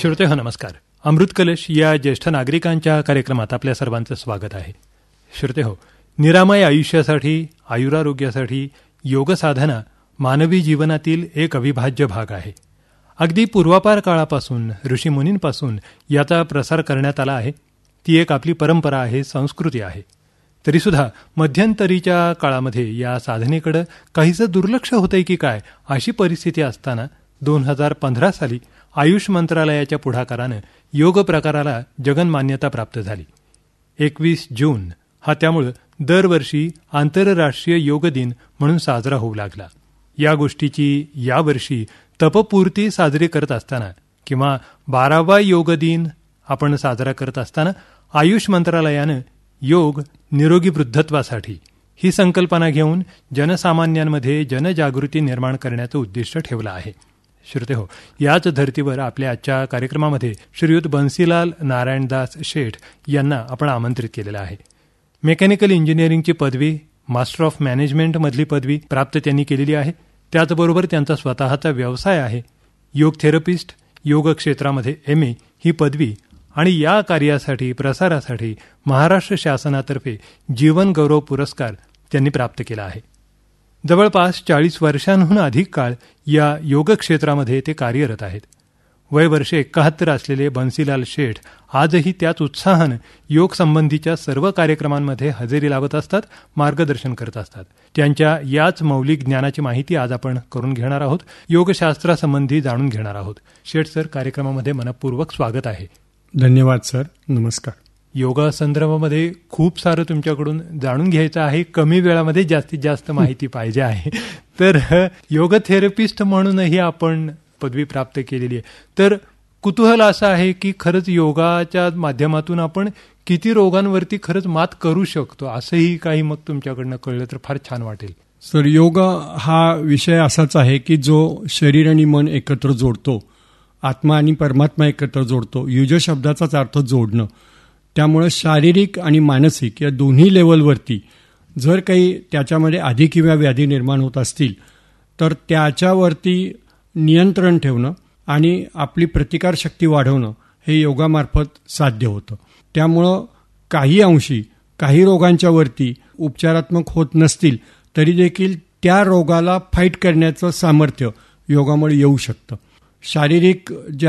श्रोते हो नमस्कार. अमृत कलश या ज्येष्ठ नागरिकांच्या कार्यक्रमात आपल्या सर्वांचं स्वागत आहे. श्रोते हो, निरामय आयुष्यासाठी, आयुरारोग्यासाठी योग साधना मानवी जीवनातील एक अविभाज्य भाग आहे. अगदी पूर्वापार काळापासून ऋषीमुनींपासून याचा प्रसार करण्यात आला आहे. ती एक आपली परंपरा आहे, संस्कृती आहे. तरीसुद्धा मध्यंतरीच्या काळामध्ये या साधनेकडे काहीसं दुर्लक्ष होतंय की काय अशी परिस्थिती असताना 2015 साली आयुष मंत्रालयाच्या पुढाकारानं योग प्रकाराला जगन्मान्यता प्राप्त झाली. 21 जून हा त्यामुळं दरवर्षी आंतरराष्ट्रीय योग दिन म्हणून साजरा होऊ लागला. या गोष्टीची यावर्षी तपपूर्ती साजरी करत असताना किंवा 12वा योग दिन आपण साजरा करत असताना आयुष मंत्रालयानं योग निरोगी वृद्धत्वासाठी ही संकल्पना घेऊन जनसामान्यांमध्ये जनजागृती निर्माण करण्याचं उद्दिष्ट ठेवलं आहे. श्रोते हो, याच धर्तीवर आपल्या आजच्या कार्यक्रमामध्ये श्रीयुत बन्सीलाल नारायणदास शेठ यांना आपण आमंत्रित केलेलं आहे. मेकॅनिकल इंजिनिअरिंगची पदवी, मास्टर ऑफ मॅनेजमेंटमधली पदवी प्राप्त त्यांनी केलेली आहे. त्याचबरोबर त्यांचा स्वतःचा व्यवसाय आहे. योग थेरपिस्ट, योग क्षेत्रामध्ये MA ही पदवी आणि या कार्यासाठी प्रसारासाठी महाराष्ट्र शासनातर्फे जीवन गौरव पुरस्कार त्यांनी प्राप्त केला आहे. जवळपास 40 वर्षांहून अधिक काळ या योग क्षेत्रामध्ये ते कार्यरत आहेत. वय वर्ष 71 असलेले बन्सीलाल शेठ आजही त्याच उत्साहानं योग संबंधीच्या सर्व कार्यक्रमांमध्ये हजेरी लावत असतात, मार्गदर्शन करत असतात. त्यांच्या याच मौलिक ज्ञानाची माहिती आज आपण करून घेणार आहोत, योगशास्त्रासंबंधी जाणून घेणार आहोत. शेठ सर, कार्यक्रमामध्ये मनपूर्वक स्वागत आहे. धन्यवाद सर, नमस्कार. योगा संदर्भामध्ये खूप सारं तुमच्याकडून जाणून घ्यायचं आहे. कमी वेळामध्ये जास्तीत जास्त माहिती पाहिजे आहे. तर योग थेरपिस्ट म्हणूनही आपण पदवी प्राप्त केलेली आहे. तर कुतूहल असं आहे की खरंच योगाच्या माध्यमातून आपण किती रोगांवरती खरंच मात करू शकतो, असंही काही मग तुमच्याकडनं कळलं तर फार छान वाटेल. सर, योग हा विषय असाच आहे की जो शरीर आणि मन एकत्र जोडतो, आत्मा आणि परमात्मा एकत्र जोडतो. युज शब्दाचाच अर्थ जोडणं. त्यामुळं शारीरिक आणि मानसिक या दोन्ही लेवलवरती जर काही त्याच्यामध्ये आधी किंवा व्याधी निर्माण होत असतील तर त्याच्यावरती नियंत्रण ठेवणं आणि आपली प्रतिकारशक्ती वाढवणं हे योगामार्फत साध्य होतं. त्यामुळं काही अंशी काही रोगांच्या वरती उपचारात्मक होत नसतील तरी देखील त्या रोगाला फाईट करण्याचं सामर्थ्य योगामुळे येऊ शकतं. शारीरिक ज्या